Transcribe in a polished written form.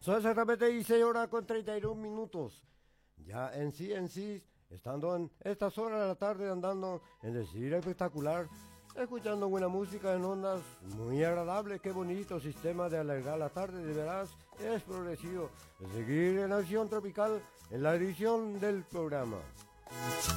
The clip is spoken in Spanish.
Son exactamente 16 horas con 31 minutos. Ya en sí, estando en estas horas de la tarde andando en el Ciro Espectacular, escuchando buena música en ondas muy agradables. Qué bonito sistema de alegrar la tarde, de veras es progresivo. De seguir en Acción Tropical en la edición del programa.